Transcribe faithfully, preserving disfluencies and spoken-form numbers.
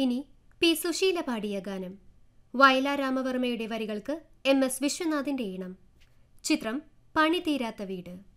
ഇനി പി സുശീല പാടിയ ഗാനം. വയലാർ രാമവർമ്മയുടെ വരികൾക്ക് എം എസ് വിശ്വനാഥിന്റെ ഈണം. ചിത്രം പണി തീരാത്ത വീട്.